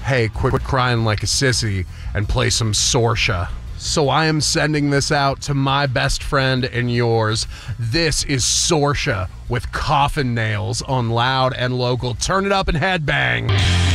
hey, quit crying like a sissy and play some Sorsha. So I am sending this out to my best friend and yours. This is Sorsha with Coffin Nails on Loud and Local. Turn it up and headbang.